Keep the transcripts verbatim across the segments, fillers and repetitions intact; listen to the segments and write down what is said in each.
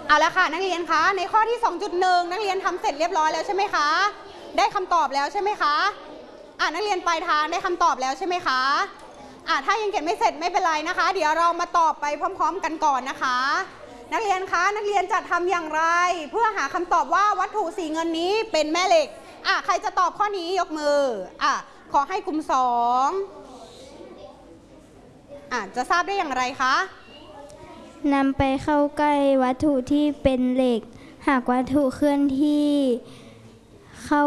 เอาละค่ะนักเรียนคะในข้อที่ สองจุดหนึ่ง นักเรียนทำเสร็จเรียบร้อยแล้วใช่ไหมคะได้คำตอบแล้วใช่ไหมคะอ่านักเรียนปลายทางได้คำตอบแล้วใช่ไหมคะอ่าถ้ายังเขียนไม่เสร็จไม่เป็นไรนะคะเดี๋ยวเรามาตอบไปพร้อมๆกันก่อนนะคะนักเรียนคะนักเรียนจะทำอย่างไรเพื่อหาคำตอบว่าวัตถุสีเงินนี้เป็นแม่เหล็กอ่ะใครจะตอบข้อนี้ยกมืออ่ะขอให้กลุ่มสองอ่ะจะทราบได้อย่างไรคะนำไปเข้าใกล้วัตถุที่เป็นเหล็กหากวัตถุเคลื่อนที่เข้า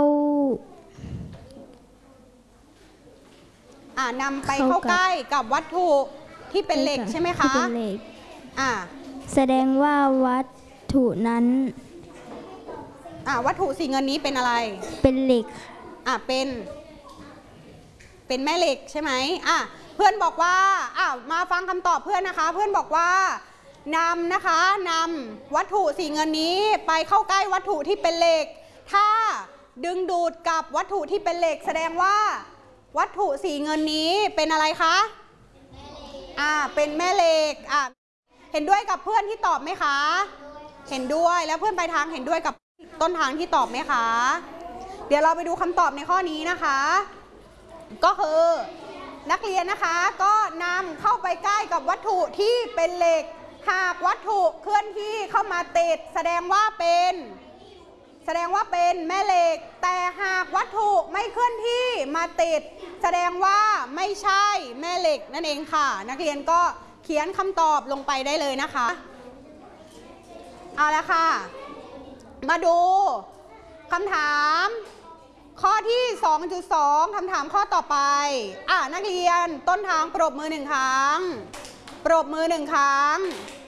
อ่านำไปเข้าใกล้กับวัตถุที่เป็นเหล็กใช่ไหมคะที่เป็นเหล็กอ่าแสดงว่าวัตถุนั้นอ่าวัตถุสีเงินนี้เป็นอะไรเป็นเหล็กอ่าเป็นเป็นแม่เหล็กใช่ไหมอ่ะเพื่อนบอกว่าอ่ามาฟังคำตอบเพื่อนนะคะเพื่อนบอกว่านำนะคะนำวัตถุสีเงินนี้ไปเข้าใกล้วัตถุที่เป็นเหล็กถ้าดึงดูดกับวัตถุที่เป็นเหล็กแสดงว่าวัตถุสีเงินนี้เป็นอะไรคะอ่าเป็นแม่เหล็กอ่าเห็นด้วยกับเพื่อนที่ตอบไหมคะเห็นด้วยแล้วเพื่อนปลายทางเห็นด้วยกับต้นทางที่ตอบไหมคะเดี๋ยวเราไปดูคำตอบในข้อนี้นะคะก็คือนักเรียนนะคะก็นำเข้าไปใกล้กับวัตถุที่เป็นเหล็กหากวัตถุเคลื่อนที่เข้ามาติดแสดงว่าเป็นแสดงว่าเป็นแม่เหล็กแต่หากวัตถุไม่เคลื่อนที่มาติดแสดงว่าไม่ใช่แม่เหล็กนั่นเองค่ะนักเรียนก็เขียนคำตอบลงไปได้เลยนะคะเอาละค่ะมาดูคำถามข้อที่ สองจุดสอง คำถามข้อต่อไปอ่ะนักเรียนต้นทางปรบมือหนึ่งครั้งปรบมือหนึ่งครั้ง